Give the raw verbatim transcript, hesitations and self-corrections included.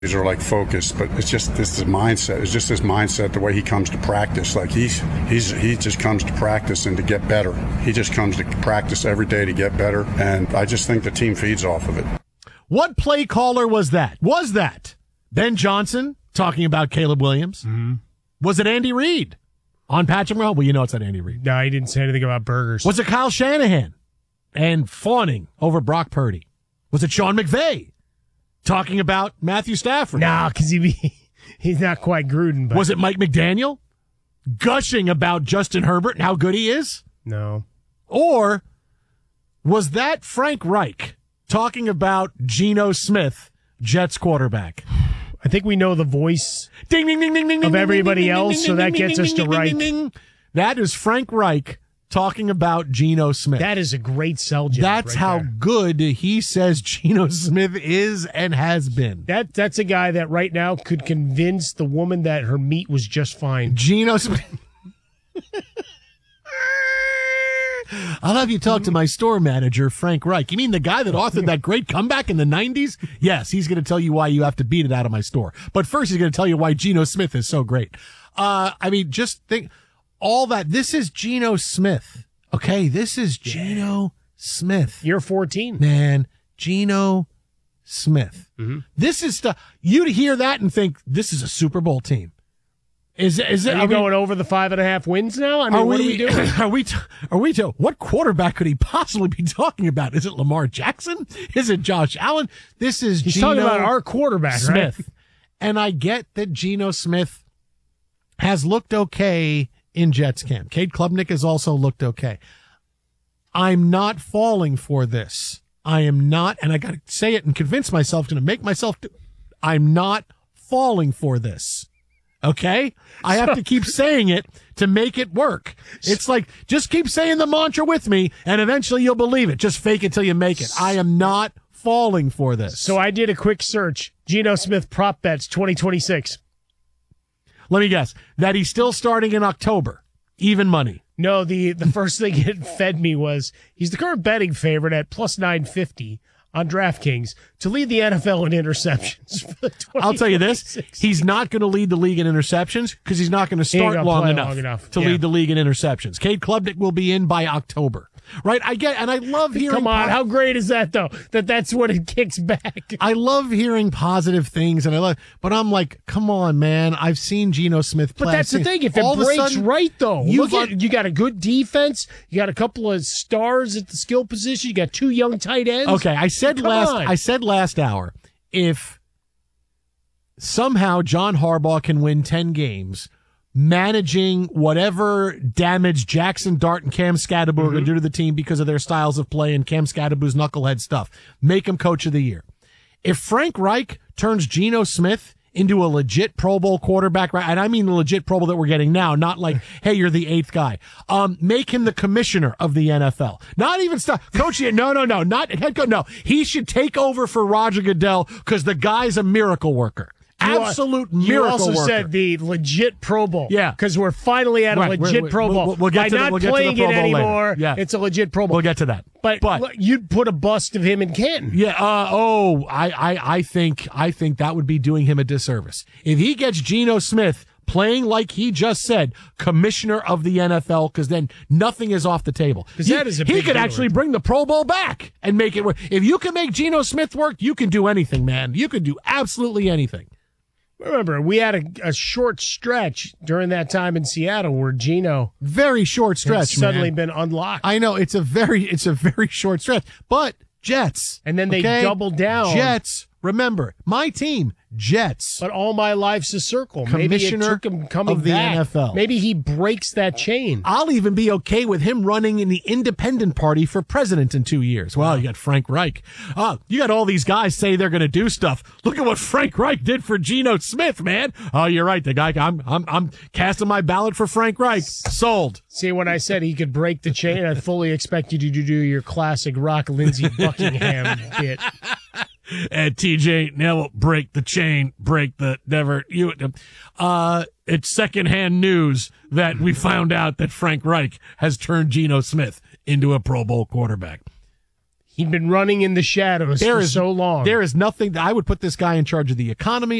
These are like focused, but it's just this is mindset. It's just his mindset, the way he comes to practice. Like he's he's he just comes to practice and to get better. He just comes to practice every day to get better, and I just think the team feeds off of it. What play caller was that? Was that Ben Johnson talking about Caleb Williams? Mm-hmm. Was it Andy Reid on Patrick Mahomes? Well, you know it's not Andy Reid. No, he didn't say anything about burgers. Was it Kyle Shanahan and fawning over Brock Purdy? Was it Sean McVay talking about Matthew Stafford? No, because he he's not quite Gruden. But. Was it Mike McDaniel gushing about Justin Herbert and how good he is? No. Or was that Frank Reich talking about Geno Smith, Jets quarterback? I think we know the voice ding, ding, ding, ding, ding, of everybody ding, else, ding, so that ding, gets ding, us to ding, Reich. Ding, ding, ding. That is Frank Reich talking about Geno Smith. That is a great sell job. That's right how there. good he says Geno Smith is and has been. That That's a guy that right now could convince the woman that her meat was just fine. Geno Smith. I'll have you talk to my store manager, Frank Reich. You mean the guy that authored that great comeback in the nineties? Yes, he's going to tell you why you have to beat it out of my store. But first, he's going to tell you why Geno Smith is so great. Uh, I mean, just think all that. This is Geno Smith. Okay, this is Geno Smith. You're fourteen. Man, Geno Smith. Mm-hmm. This is stuff. You'd hear that and think, this is a Super Bowl team. Is is it? Are you are we, going over the five and a half wins now? I mean, are what we, are we doing? Are we? Are we? To, what quarterback could he possibly be talking about? Is it Lamar Jackson? Is it Josh Allen? This is He's Geno talking about our quarterback, Smith. Right? And I get that Geno Smith has looked okay in Jets camp. Cade Klubnik has also looked okay. I'm not falling for this. I am not, and I got to say it and convince myself, going to make myself do, I'm not falling for this. Okay? I have to keep saying it to make it work. It's like, just keep saying the mantra with me, and eventually you'll believe it. Just fake it till you make it. I am not falling for this. So I did a quick search. Geno Smith prop bets twenty twenty-six. Let me guess. That he's still starting in October. Even money. No, the, the first thing it fed me was he's the current betting favorite at plus nine fifty on DraftKings to lead the N F L in interceptions. For the I'll tell you this. He's not going to lead the league in interceptions because he's not going to start long enough, long enough to yeah. lead the league in interceptions. Cade Klubnik will be in by October. Right? I get, and I love hearing. Come on, po- how great is that though? That that's what it kicks back. I love hearing positive things, and I love, but I'm like, come on, man! I've seen Geno Smith play. But that's the thing. If it All breaks sudden, right, though, you've look at un- you got a good defense. You got a couple of stars at the skill position. You got two young tight ends. Okay, I said Come last. on. I said last hour, if somehow John Harbaugh can win ten games, managing whatever damage Jackson Dart and Cam Scadaboo mm-hmm. are going to do to the team because of their styles of play and Cam Scadaboo's knucklehead stuff, make him coach of the year. If Frank Reich turns Geno Smith into a legit Pro Bowl quarterback, and I mean the legit Pro Bowl that we're getting now, not like, hey, you're the eighth guy. Um, make him the commissioner of the N F L. Not even stop coaching. No, no, no, not head coach. No, he should take over for Roger Goodell because the guy's a miracle worker. Absolute you, miracle You also worker. said the legit Pro Bowl. Yeah. Because we're finally at a Right, legit we're, we're, Pro Bowl. We'll, we'll get By to the, not we'll get to playing the Pro it Bowl anymore, later. Yeah. it's a legit Pro Bowl. We'll get to that. But, but look, you'd put a bust of him in Canton. Yeah. Uh, oh, I, I, I think, I think that would be doing him a disservice. If he gets Geno Smith playing like he just said, commissioner of the N F L, because then nothing is off the table. Because that is a He big could deal. actually bring the Pro Bowl back and make it work. If you can make Geno Smith work, you can do anything, man. You can do absolutely anything. Remember, we had a, a short stretch during that time in Seattle where Geno very short stretch, had suddenly man. been unlocked. I know it's a very it's a very short stretch, but Jets, and then they okay? doubled down. Jets, remember my team, Jets. But all my life's a circle. Maybe Commissioner it took him coming of the back. N F L. Maybe he breaks that chain. I'll even be okay with him running in the independent party for president in two years. Well, you got Frank Reich. Oh, you got all these guys say they're going to do stuff. Look at what Frank Reich did for Geno Smith, man. Oh, you're right. The guy, I'm, I'm, I'm casting my ballot for Frank Reich. Sold. See, when I said he could break the chain, I fully expect you to do your classic Rock Lindsey Buckingham bit. And T J Never break the chain, break the never. You, uh, it's secondhand news that we found out that Frank Reich has turned Geno Smith into a Pro Bowl quarterback. He'd been running in the shadows There for is so long. There is nothing. I would put this guy in charge of the economy.